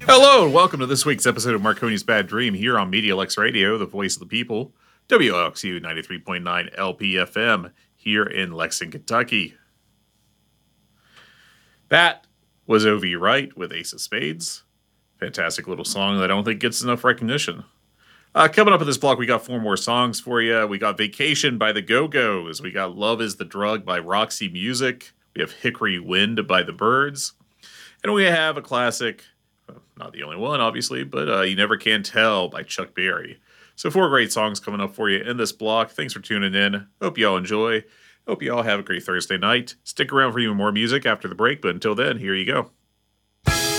Hello, and welcome to this week's episode of Marconi's Bad Dream here on MediaLex Radio, the voice of the people, WLXU 93.9 LPFM here in Lexington, Kentucky. That was O.V. Wright with Ace of Spades. Fantastic little song that I don't think gets enough recognition. Coming up in this block, we got four more songs for you. We got Vacation by the Go-Go's. We got Love is the Drug by Roxy Music. We have Hickory Wind by the Byrds. And we have a classic, not the only one, obviously, but You Never Can Tell by Chuck Berry. So four great songs coming up for you in this block. Thanks for tuning in. Hope you all enjoy. Hope you all have a great Thursday night. Stick around for even more music after the break, but until then, here you go.